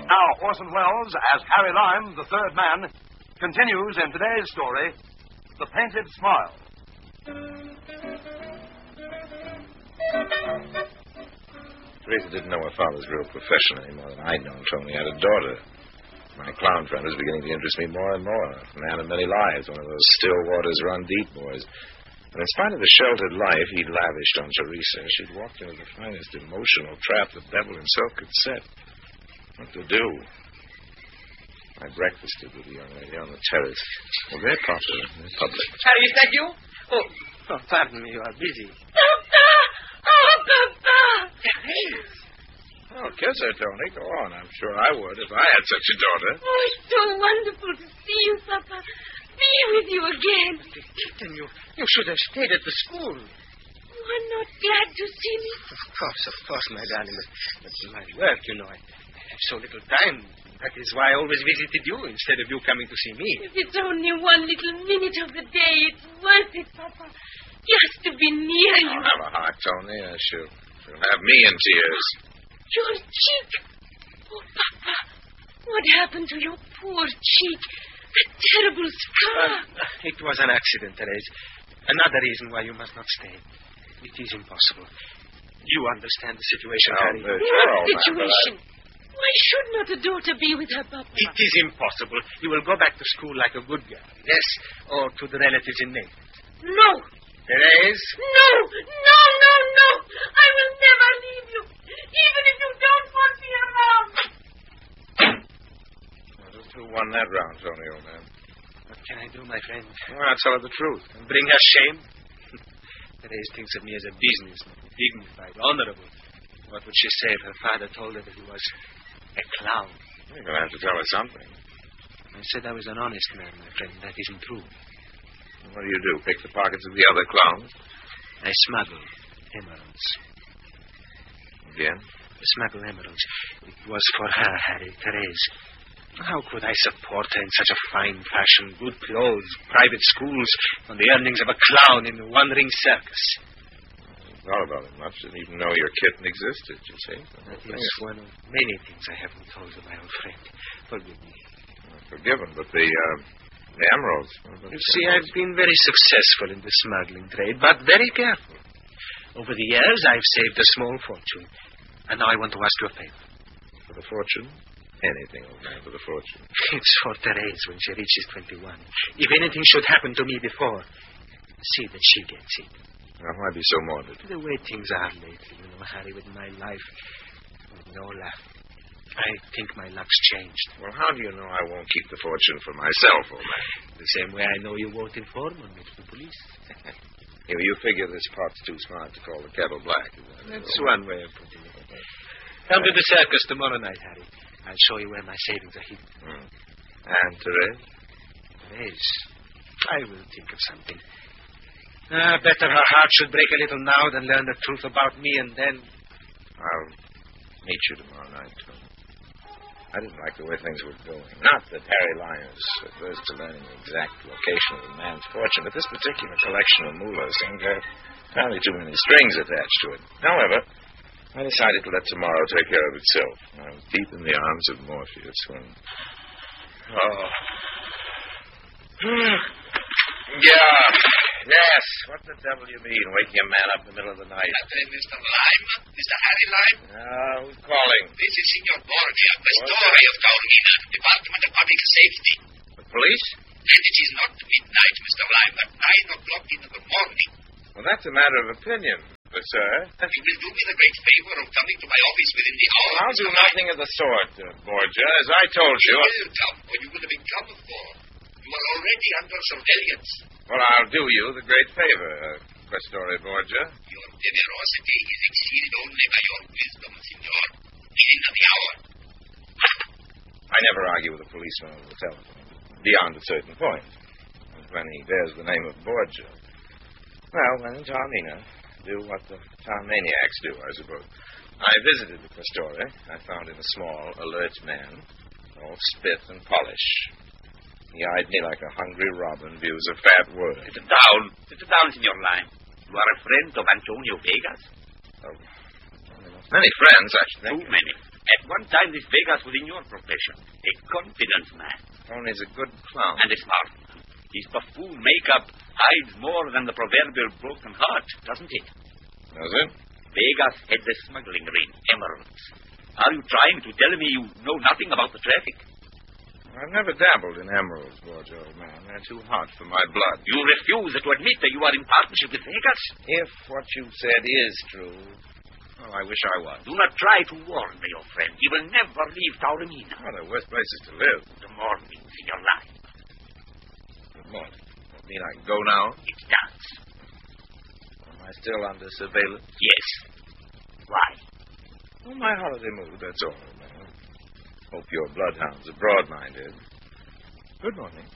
Now, Orson Welles, as Harry Lime, the third man, continues in today's story, The Painted Smile. Teresa didn't know her father's real profession any more than I'd known Tony. He had a daughter. My clown friend was beginning to interest me more and more. A man of many lives, one of those still waters run deep boys. But in spite of the sheltered life he'd lavished on Teresa, she'd walked into the finest emotional trap the devil himself could set. What to do? I breakfasted with the young lady on the terrace. Well, they're popular. They're public. Harry, is that you? Oh, pardon me. You are busy. Papa! Oh, Papa! Therese! Oh, kiss her, Tony. Go on. I'm sure I would if I had such a daughter. Oh, it's so wonderful to see you, Papa. Be with you again. Then you should have stayed at the school. You are not glad to see me? Of course, my darling. But my work, you know. I have so little time. That is why I always visited you instead of you coming to see me. If it's only one little minute of the day, it's worth it, Papa. Just to be near you. I'll have a heart, Tony. She'll have me in tears. Your cheek. Oh, Papa. What happened to your poor cheek? That terrible scar. It was an accident, Therese. Another reason why you must not stay. It is impossible. You understand the situation, Harry. What situation? Why should not a daughter be with her papa? It is impossible. You will go back to school like a good girl. Yes, or to the relatives in Naples. No. Therese? No. I will never leave you. Even if you don't want me around. Well, just who won that round, Tony, old man? What can I do, my friend? Well, I'll tell her the truth. And bring her shame? Therese thinks of me as a businessman, dignified, honorable. What would she say if her father told her that he was a clown? You're going to have to tell her something. I said I was an honest man, my friend. That isn't true. What do you do? Pick the pockets of the other clowns? I smuggle emeralds. Again? Smuggle emeralds. It was for her, Harry, Therese. How could I support her in such a fine fashion, good clothes, private schools, on the earnings of a clown in a one-ring circus? Thought about it much. Didn't even know your kitten existed, you see. That is one of many things I haven't told you, my old friend. Forgive me. Forgiven, but the emeralds. You see, I've been very successful in the smuggling trade, but very careful. Over the years, I've saved a small fortune. And now I want to ask you a favor. For the fortune? Anything, old man, for the fortune. It's for Therese when she reaches 21. If anything should happen to me before, see that she gets it. Now, why be so morbid? The way things are lately, you know, Harry, with my life, with Nola, I think my luck's changed. Well, how do you know I won't keep the fortune for myself, old man? The same way I know you won't inform on me to the police. You figure this pot's too smart to call the kettle black. That's one way of putting it. Come to the circus tomorrow night, Harry. I'll show you where my savings are hidden. And Therese? Therese? I will think of something. Better her heart should break a little now than learn the truth about me, and then... I'll meet you tomorrow night, Tony. I didn't like the way things were going. Not that Harry Lyon is averse to learning the exact location of a man's fortune, but this particular collection of moolahs seemed to have apparently too many strings attached to it. However, I decided to let tomorrow take care of itself. I was deep in the arms of Morpheus when... Yes. What the devil you mean, waking a man up in the middle of the night? Mr. Lime. Mr. Harry Lime. Who's calling? This is Signor Borgia, Questore of Taormina, Department of Public Safety. The police? And it is not midnight, Mr. Lime, but 9 o'clock in the morning. Well, that's a matter of opinion, sir. You will do me the great favor of coming to my office within the hour. I'll do nothing of the sort, Borgia. As I told you... You will come, or you would have been come for. You are already under surveillance. Well, I'll do you the great favor, Questore Borgia. Your generosity is exceeded only by your wisdom, Signor. Within the hour. I never argue with a policeman over the telephone, beyond a certain point. And when he bears the name of Borgia. Well, when in Taormina, do what the Taormaniacs do, I suppose. I visited the Questore. I found him a small, alert man, all spit and polish. He eyed me like a hungry robin views a fat worm. Sit down, Signor Lime. You are a friend of Antonio Vegas? Oh, many friends, I should think. Too many. At one time, this Vegas was in your profession. A confidence man. Tony's a good clown. And a smart one. His buffoon makeup hides more than the proverbial broken heart, doesn't it? Does it? Vegas had the smuggling ring, emeralds. Are you trying to tell me you know nothing about the traffic? I've never dabbled in emeralds, George, old man. They're too hot for my blood. You refuse to admit that you are in partnership with Vegas? If what you said is true, well, I wish I was. Do not try to warn me, your friend. He will never leave Taormina. Well, there are worse places to live. The mornings in your life. Good morning. You mean I can go now? It does. Am I still under surveillance? Yes. Why? Well, my holiday mood, that's all, man. Hope your bloodhounds are broad-minded. Good morning.